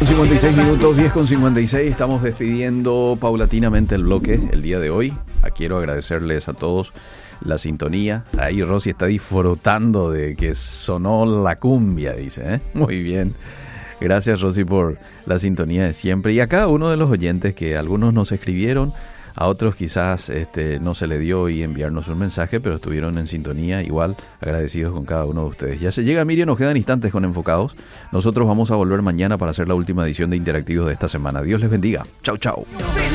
56 minutos, 10:56. Estamos despidiendo paulatinamente el bloque el día de hoy. Quiero agradecerles a todos la sintonía. Ahí Rosy está disfrutando de que sonó la cumbia, dice, ¿eh? Muy bien. Gracias, Rosy, por la sintonía de siempre. Y a cada uno de los oyentes, que algunos nos escribieron, a otros quizás no se le dio y enviarnos un mensaje, pero estuvieron en sintonía. Igual agradecidos con cada uno de ustedes. Ya se llega Miriam, nos quedan instantes con Enfocados. Nosotros vamos a volver mañana para hacer la última edición de Interactivos de esta semana. Dios les bendiga. Chau, chau.